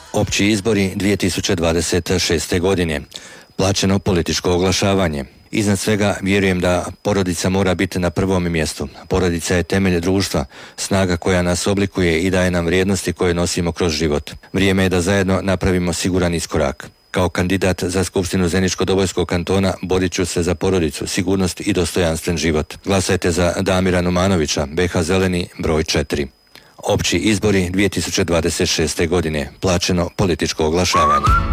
Opći izbori 2026. godine. Plaćeno političko oglašavanje. Iznad svega vjerujem da porodica mora biti na prvom mjestu. Porodica je temelj društva, snaga koja nas oblikuje i daje nam vrijednosti koje nosimo kroz život. Vrijeme je da zajedno napravimo siguran iskorak. Kao kandidat za Skupštinu Zeničko-Dobojskog kantona borit ću se za porodicu, sigurnost i dostojanstven život. Glasajte za Damira Numanovića, BH Zeleni, broj 4. Opći izbori 2026. godine. Plaćeno političko oglašavanje.